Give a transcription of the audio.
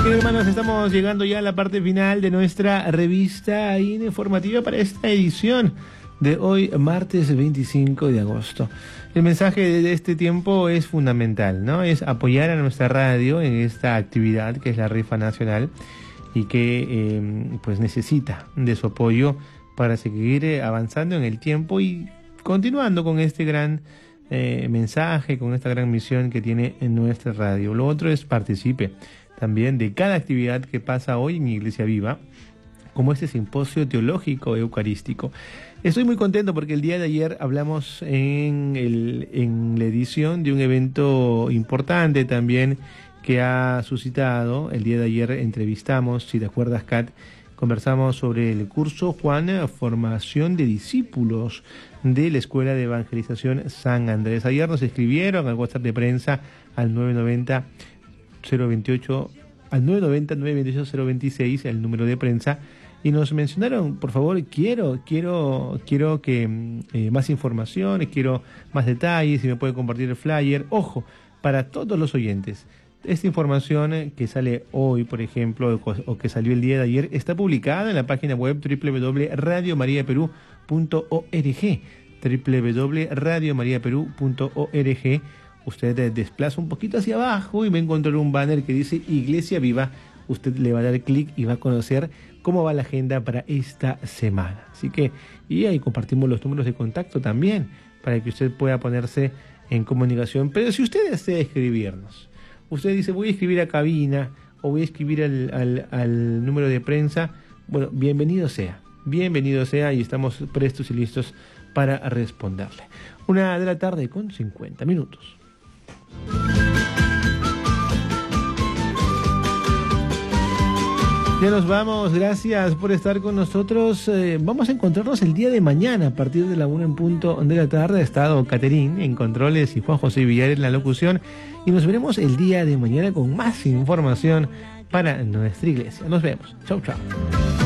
Bien, hermanos, estamos llegando ya a la parte final de nuestra revista informativa para esta edición de hoy, martes 25 de agosto. El mensaje de este tiempo es fundamental, ¿no? Es apoyar a nuestra radio en esta actividad que es la rifa nacional y que pues necesita de su apoyo para seguir avanzando en el tiempo y continuando con este gran mensaje, con esta gran misión que tiene en nuestra radio. Lo otro es participe también de cada actividad que pasa hoy en Iglesia Viva, como este simposio teológico eucarístico. Estoy muy contento porque el día de ayer hablamos en la edición de un evento importante también que ha suscitado. El día de ayer entrevistamos, si te acuerdas, Kat, conversamos sobre el curso Juan, formación de discípulos de la Escuela de Evangelización San Andrés. Ayer nos escribieron al WhatsApp de prensa al 990-928-026, el número de prensa, y nos mencionaron, por favor, quiero que más información, quiero más detalles, si me puede compartir el flyer. Ojo, para todos los oyentes, esta información que sale hoy, por ejemplo, o que salió el día de ayer, está publicada en la página web www.radiomariaperú.org, www.radiomariaperú.org. Usted desplaza un poquito hacia abajo y va a encontrar un banner que dice Iglesia Viva. Usted le va a dar clic y va a conocer cómo va la agenda para esta semana. Así que, y ahí compartimos los números de contacto también, para que usted pueda ponerse en comunicación. Pero si usted desea escribirnos, usted dice, voy a escribir a cabina o voy a escribir al número de prensa, bueno, bienvenido sea y estamos prestos y listos para responderle. 1:00 con 50 minutos. Ya nos vamos, gracias por estar con nosotros. Vamos a encontrarnos el día de mañana a partir de la 1:00 p.m. Ha estado Caterín en controles y Juan José Villar en la locución, y nos veremos el día de mañana con más información para nuestra iglesia. Nos vemos. Chau, chau.